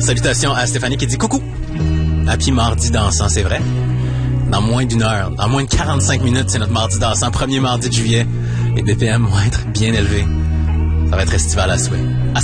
Salutations à Stéphanie qui dit coucou. Happy mardi dansant, c'est vrai. Dans moins d'une heure, dans moins de 45 minutes, c'est notre mardi dansant, premier mardi de juillet. Les BPM vont être bien élevés. Ça va être estival à souhait.